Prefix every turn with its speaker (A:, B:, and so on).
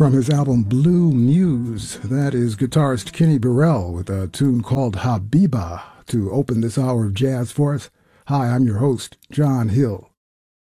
A: From his album Blue Muse, that is guitarist Kenny Burrell with a tune called Habiba to open this hour of jazz for us. Hi, I'm your host, John Hill.